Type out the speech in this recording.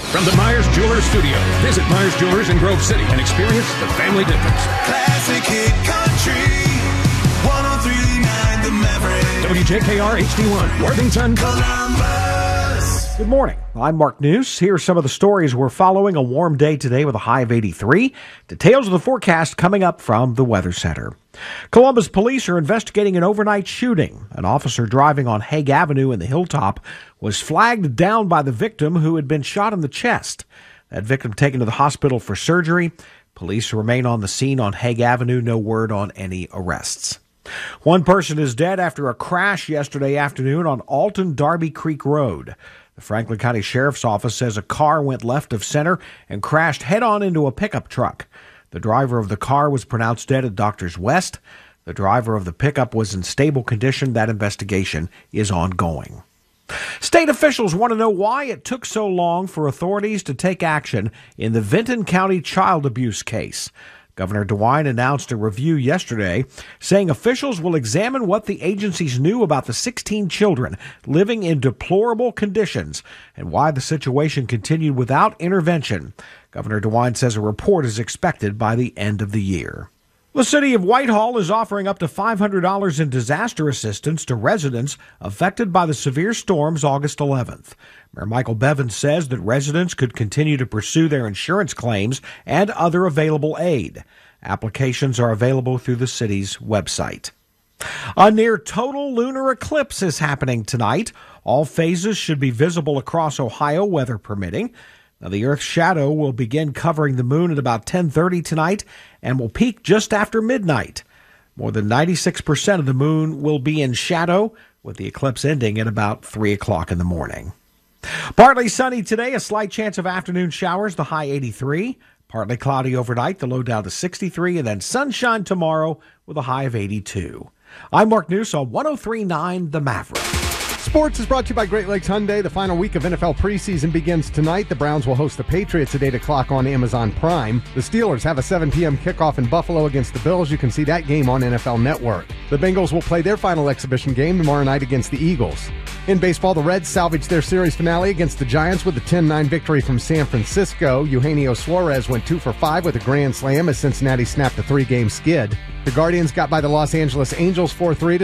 From the Myers Jewelers Studio, visit Myers Jewelers in Grove City and experience the family difference. Classic hit country, 103.9 The Maverick. WJKR HD1, Worthington, Columbus. Good morning. I'm Mark News. Here are some of the stories we're following. A warm day today with a high of 83. Details of the forecast coming up from the Weather Center. Columbus police are investigating an overnight shooting. An officer driving on Hague Avenue in the Hilltop was flagged down by the victim who had been shot in the chest. That victim taken to the hospital for surgery. Police remain on the scene on Hague Avenue. No word on any arrests. One person is dead after a crash yesterday afternoon on Alton Darby Creek Road. The Franklin County Sheriff's Office says a car went left of center and crashed head-on into a pickup truck. The driver of the car was pronounced dead at Doctors West. The driver of the pickup was in stable condition. That investigation is ongoing. State officials want to know why it took so long for authorities to take action in the Vinton County child abuse case. Governor DeWine announced a review yesterday, saying officials will examine what the agencies knew about the 16 children living in deplorable conditions and why the situation continued without intervention. Governor DeWine says a report is expected by the end of the year. The city of Whitehall is offering up to $500 in disaster assistance to residents affected by the severe storms August 11th. Mayor Michael Bevins says that residents could continue to pursue their insurance claims and other available aid. Applications are available through the city's website. A near total lunar eclipse is happening tonight. All phases should be visible across Ohio, weather permitting. Now, the Earth's shadow will begin covering the moon at about 10:30 tonight and will peak just after midnight. More than 96% of the moon will be in shadow, with the eclipse ending at about 3 o'clock in the morning. Partly sunny today, a slight chance of afternoon showers, the high 83. Partly cloudy overnight, the low down to 63, and then sunshine tomorrow with a high of 82. I'm Mark News on 103.9 The Maverick. Sports is brought to you by Great Lakes Hyundai. The final week of NFL preseason begins tonight. The Browns will host the Patriots at 8 o'clock on Amazon Prime. The Steelers have a 7 p.m. kickoff in Buffalo against the Bills. You can see that game on NFL Network. The Bengals will play their final exhibition game tomorrow night against the Eagles. In baseball, the Reds salvaged their series finale against the Giants with a 10-9 victory from San Francisco. Eugenio Suarez went 2 for 5 with a grand slam as Cincinnati snapped a 3-game skid. The Guardians got by the Los Angeles Angels 4-3